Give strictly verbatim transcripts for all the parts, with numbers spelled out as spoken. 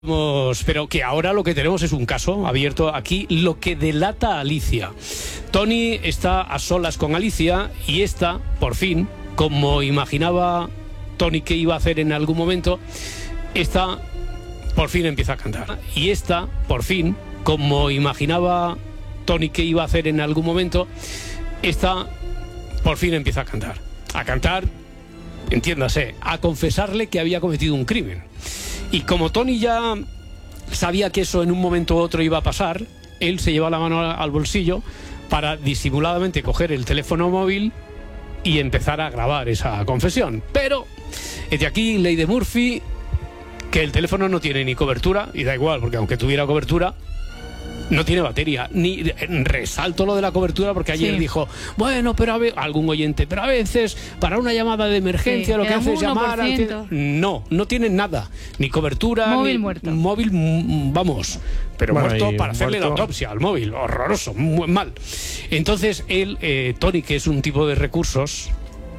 Pero que ahora lo que tenemos es un caso abierto aquí, lo que delata a Alicia. Tony está a solas con Alicia y esta, por fin, como imaginaba Tony que iba a hacer en algún momento, esta por fin empieza a cantar. Y esta, por fin, como imaginaba Tony que iba a hacer en algún momento, esta por fin empieza a cantar. A cantar, entiéndase, a confesarle que había cometido un crimen. Y como Tony ya sabía que eso en un momento u otro iba a pasar, él se lleva la mano al bolsillo para disimuladamente coger el teléfono móvil y empezar a grabar esa confesión. Pero, de aquí, ley de Murphy, que el teléfono no tiene ni cobertura, y da igual, porque aunque tuviera cobertura, no tiene batería. Ni resalto lo de la cobertura porque ayer sí dijo, bueno, pero a ver, algún oyente, pero a veces para una llamada de emergencia sí, lo que hace es llamar al... No, no tiene nada, ni cobertura, móvil ni... muerto. Móvil, vamos, pero bueno, muerto para hacerle muerto. La autopsia al móvil, horroroso, muy mal. Entonces él, eh, Tony, que es un tipo de recursos,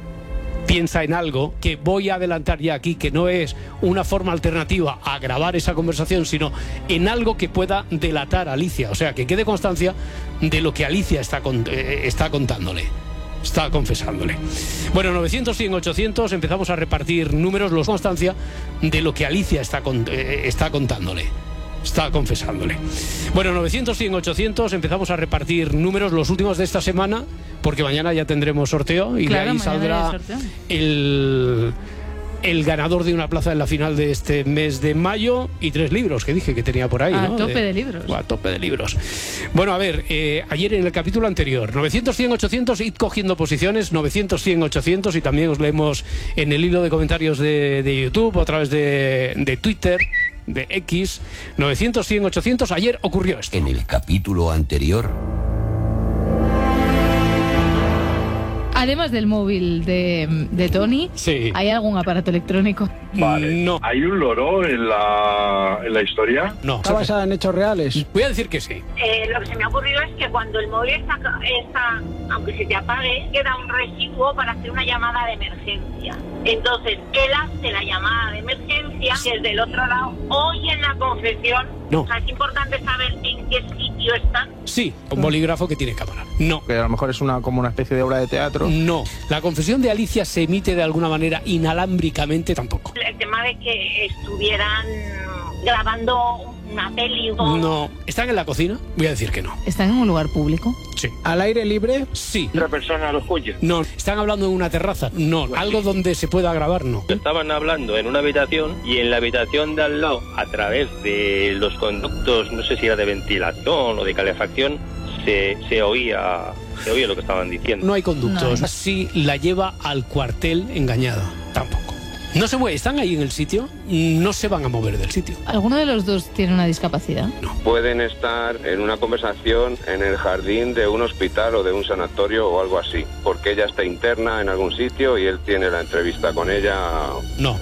piensa en algo que voy a adelantar ya aquí, que no es una forma alternativa a grabar esa conversación, sino en algo que pueda delatar a Alicia, o sea, que quede constancia de lo que Alicia está, con, eh, está contándole, está confesándole. Bueno, novecientos, cien, ochocientos, empezamos a repartir números, los constancia de lo que Alicia está, con, eh, está contándole, está confesándole. Bueno, novecientos, cien, ochocientos, empezamos a repartir números, los últimos de esta semana, porque mañana ya tendremos sorteo y claro, de ahí saldrá el, el ganador de una plaza en la final de este mes de mayo y tres libros que dije que tenía por ahí, a ¿no? tope de, de libros. A tope de libros. Bueno, a ver, eh, ayer en el capítulo anterior, novecientos, cien, ochocientos, id cogiendo posiciones, novecientos, cien, ochocientos, y también os leemos en el hilo de comentarios de, de YouTube, o a través de, de Twitter, de X, novecientos, cien, ochocientos. Ayer ocurrió esto. En el capítulo anterior. Además del móvil de, de Tony, sí. ¿hay algún aparato electrónico? Vale. No. ¿Hay un loro en la, en la historia? No. ¿Está basada en hechos reales? Voy a decir que sí. Eh, lo que se me ha ocurrido es que cuando el móvil está, está, aunque se te apague, queda un residuo para hacer una llamada de emergencia. Entonces, él hace la llamada de emergencia desde el otro lado, oye la confesión. No. O sea, es importante saber en qué sitio está. Sí, un bolígrafo que tiene cámara. No. Que a lo mejor es una como una especie de obra de teatro. No. La confesión de Alicia se emite de alguna manera inalámbricamente tampoco. El tema de que estuvieran grabando una peli o... No. ¿Están en la cocina? Voy a decir que no. ¿Están en un lugar público? Sí. ¿Al aire libre? Sí. ¿Otra persona lo escucha? No. ¿Están hablando en una terraza? No. Pues ¿Algo sí. donde se pueda grabar? No. Estaban hablando en una habitación y en la habitación de al lado, a través de los conductos, no sé si era de ventilación o de calefacción, se, se oía se oía lo que estaban diciendo. No hay conductos. No. Sí, la lleva al cuartel engañada. Tampoco. No se mueve. ¿Están ahí en el sitio? No se van a mover del sitio. ¿Alguno de los dos tiene una discapacidad? Pueden estar en una conversación en el jardín de un hospital o de un sanatorio o algo así, porque ella está interna en algún sitio y él tiene la entrevista con ella. No.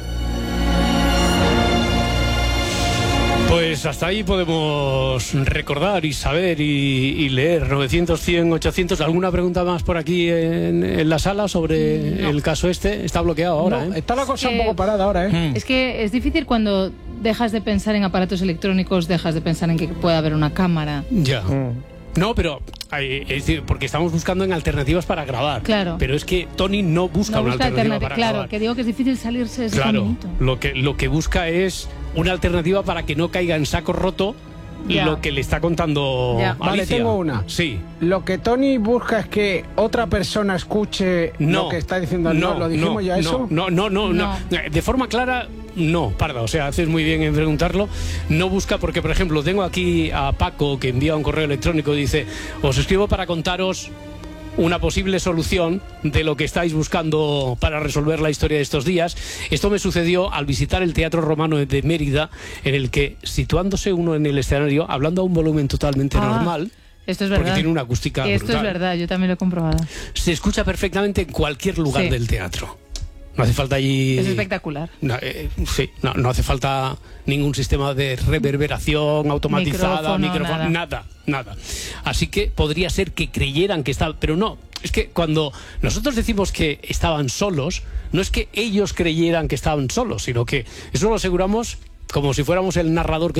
Pues hasta ahí podemos recordar y saber y, y leer. Novecientos, cien, ochocientos. ¿Alguna pregunta más por aquí en, en la sala sobre no. el caso este? Está bloqueado ahora, no, ¿eh? Está la cosa que... un poco parada ahora, ¿eh? Mm. Es que es difícil cuando dejas de pensar en aparatos electrónicos, dejas de pensar en que puede haber una cámara. Ya. Mm. No, pero es decir, porque estamos buscando en alternativas para grabar. Claro. Pero es que Tony no busca no una busca alternativa alternativa. para Claro, grabar. que digo que es difícil salirse de ese Claro. caminito. Lo que lo que busca es una alternativa para que no caiga en saco roto Ya. lo que le está contando Ya. Alicia. Vale, tengo una. Sí. Lo que Tony busca es que otra persona escuche No. lo que está diciendo. No, ¿Lo dijimos no, ya eso? No, no, no, no, No. no. De forma clara, no, Parda. O sea, haces muy bien en preguntarlo. No busca, porque, por ejemplo, tengo aquí a Paco que envía un correo electrónico y dice: os escribo para contaros una posible solución de lo que estáis buscando para resolver la historia de estos días. Esto me sucedió al visitar el Teatro Romano de Mérida, en el que, situándose uno en el escenario, hablando a un volumen totalmente Ah. normal, Esto es porque verdad. tiene una acústica Esto brutal, es verdad, yo también lo he comprobado. se escucha perfectamente en cualquier lugar Sí. del teatro. No hace falta allí... Es espectacular. No, eh, sí, no, no hace falta ningún sistema de reverberación automatizada, Micrófono, micrófono, nada. nada, nada. Así que podría ser que creyeran que estaba, pero no. Es que cuando nosotros decimos que estaban solos, no es que ellos creyeran que estaban solos, sino que eso lo aseguramos como si fuéramos el narrador que